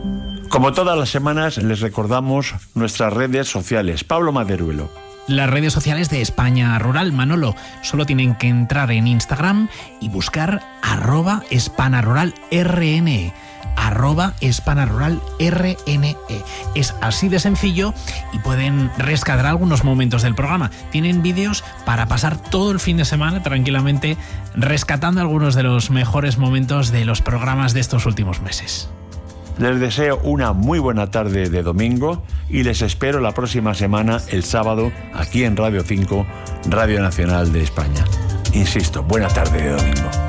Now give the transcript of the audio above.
Como todas las semanas, les recordamos nuestras redes sociales. Pablo Maderuelo. Las redes sociales de España Rural, Manolo. Solo tienen que entrar en Instagram y buscar @SpanaRuralRNE. @SpanaRuralRNE. Es así de sencillo y pueden rescatar algunos momentos del programa. Tienen vídeos para pasar todo el fin de semana tranquilamente rescatando algunos de los mejores momentos de los programas de estos últimos meses. Les deseo una muy buena tarde de domingo y les espero la próxima semana, el sábado, aquí en Radio 5, Radio Nacional de España. Insisto, buena tarde de domingo.